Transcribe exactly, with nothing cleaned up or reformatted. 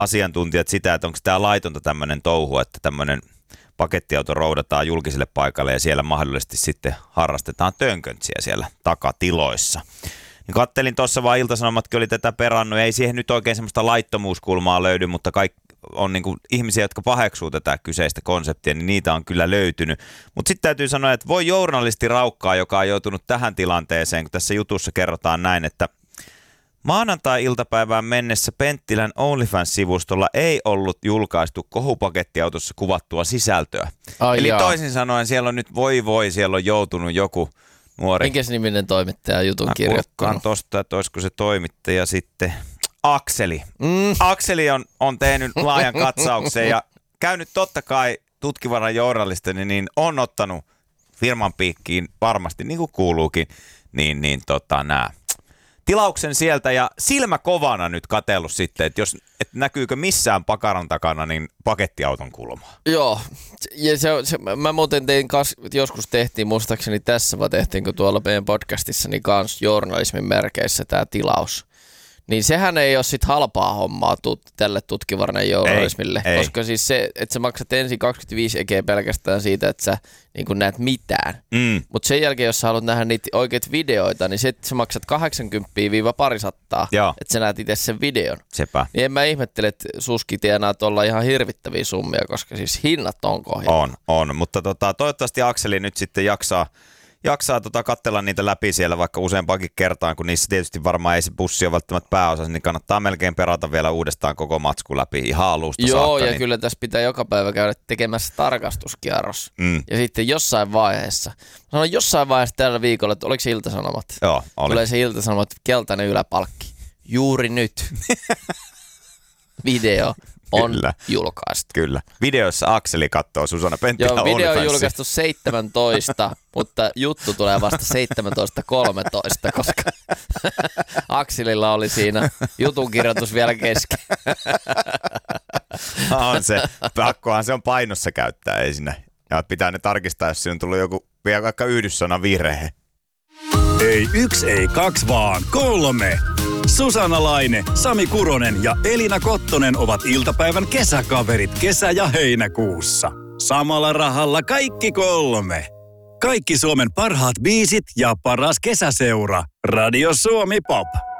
asiantuntijat sitä, että onko tämä laitonta tämmöinen touhu, että tämmöinen pakettiauto roudataan julkiselle paikalle ja siellä mahdollisesti sitten harrastetaan tönköntsiä siellä takatiloissa. Niin kattelin tuossa vaan Ilta-Sanomatkin oli tätä perannut, ei siihen nyt oikein semmoista laittomuuskulmaa löydy, mutta kaikki on niin kuin ihmisiä, jotka paheksuu tätä kyseistä konseptia, niin niitä on kyllä löytynyt. Mutta sitten täytyy sanoa, että voi journalisti raukkaa, joka on joutunut tähän tilanteeseen, kun tässä jutussa kerrotaan näin, että maanantai-iltapäivään mennessä Penttilän OnlyFans-sivustolla ei ollut julkaistu kohupakettiautossa kuvattua sisältöä. Ai Eli jaa. toisin sanoen siellä on nyt voi voi, siellä on joutunut joku nuori. Minkäs niminen toimittaja jutun Mä kirjoittanut? Tosta, että olisiko se toimittaja sitten Akseli. Mm. Akseli on, on tehnyt laajan katsauksen ja käynyt totta kai tutkivaran journalistini, niin on ottanut firman piikkiin varmasti, niin kuin kuuluukin, niin, niin tota nää. Tilauksen sieltä ja silmä kovana nyt katsellut sitten, että jos että näkyykö missään pakaran takana niin pakettiauton kulmaa. Joo, ja se, se, mä muuten tein, kas, joskus tehtiin muistaakseni tässä, vai tehtiinkö tuolla meidän podcastissa, niin kans journalismin merkeissä tämä tilaus. Niin sehän ei ole sit halpaa hommaa tut, tälle tutkivarnen journalismille, ei, koska ei. Siis se, että sä maksat ensin kaksikymmentäviisi ekeä pelkästään siitä, että sä niin kun näet mitään. Mm. Mutta sen jälkeen, jos sä haluat nähdä niitä oikeita videoita, niin sit sä maksat kahdeksankymmentä parisattaa, että sä näet itse sen videon. Sepä. Niin en mä ihmettele, että suski tienaa tuolla ihan hirvittäviä summia, koska siis hinnat on kohjalla. On, on, mutta tota, toivottavasti Akseli nyt sitten jaksaa Jaksaa tota katsella niitä läpi siellä vaikka useampaankin kertaan, kun niissä tietysti varmaan ei se bussi ole välttämättä pääosassa, niin kannattaa melkein perata vielä uudestaan koko matsku läpi ihan alusta Joo, saakka. ja niin... kyllä tässä pitää joka päivä käydä tekemässä tarkastuskierros. Mm. Ja sitten jossain vaiheessa, sanon jossain vaiheessa tällä viikolla, että oliko se Ilta-Sanomat? Joo, oli. Tulee se Ilta-Sanomat, keltainen yläpalkki. Juuri nyt. Video. On Kyllä. julkaistu. Kyllä. Videossa Akseli katsoo Susanna Penttilä Joo, video on julkaistu seitsemäntoista, mutta juttu tulee vasta seitsemäntoista kolmetoista, koska Akselilla oli siinä jutun kirjoitus vielä kesken. On se. Pakkohan se on painossa käyttää, ei siinä. Ja pitää ne tarkistaa, jos siinä on tullut joku vielä vaikka yhdyssana virhe. Ei yksi, ei kaksi, vaan kolme. Susanna Laine, Sami Kuronen ja Elina Kottonen ovat iltapäivän kesäkaverit kesä- ja heinäkuussa. Samalla rahalla kaikki kolme. Kaikki Suomen parhaat biisit ja paras kesäseura. Radio Suomi Pop.